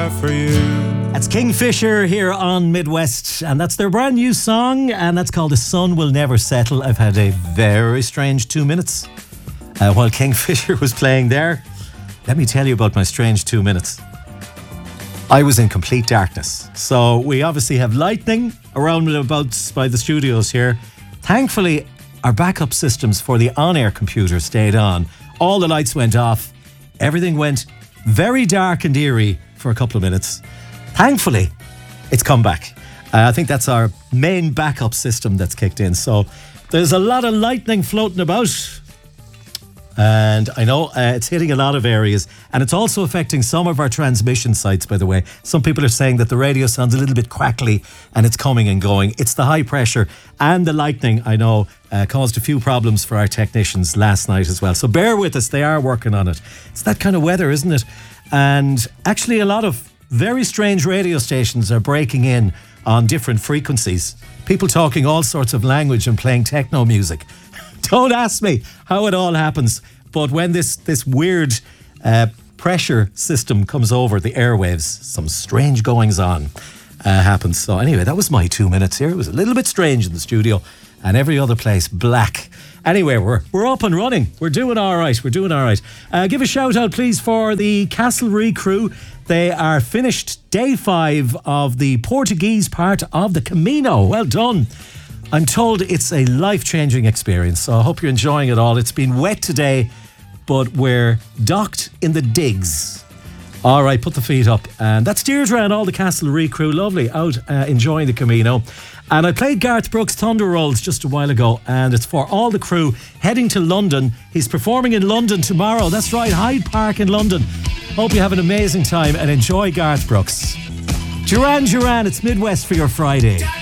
have for you. That's Kingfisher here on Midwest, and that's their brand new song, and that's called The Sun Will Never Settle. I've had a very strange 2 minutes while Kingfisher was playing there. Let me tell you about my strange 2 minutes. I was in complete darkness. So we obviously have lightning around and about by the studios here. Thankfully, our backup systems for the on-air computer stayed on. All the lights went off. Everything went very dark and eerie for a couple of minutes. Thankfully, it's come back. I think that's our main backup system that's kicked in. So there's a lot of lightning floating about. And I know it's hitting a lot of areas, and it's also affecting some of our transmission sites, by the way. Some people are saying that the radio sounds a little bit crackly and it's coming and going. It's the high pressure and the lightning, I know, caused a few problems for our technicians last night as well. So bear with us, they are working on it. It's that kind of weather, isn't it? And actually a lot of very strange radio stations are breaking in on different frequencies. People talking all sorts of language and playing techno music. Don't ask me how it all happens, but when this weird pressure system comes over the airwaves, some strange goings on happens. So anyway, that was my 2 minutes here. It was a little bit strange in the studio, and every other place black. Anyway, we're up and running. We're doing all right. Give a shout out, please, for the Castlereagh crew. They are finished day 5 of the Portuguese part of the Camino. Well done. I'm told it's a life-changing experience, so I hope you're enjoying it all. It's been wet today, but we're docked in the digs. All right, put the feet up. And that's Deirdre and all the Castlereagh crew. Lovely, out enjoying the Camino. And I played Garth Brooks' Thunder Rolls just a while ago, and it's for all the crew heading to London. He's performing in London tomorrow. That's right, Hyde Park in London. Hope you have an amazing time and enjoy Garth Brooks. Duran Duran, it's Midwest for your Friday.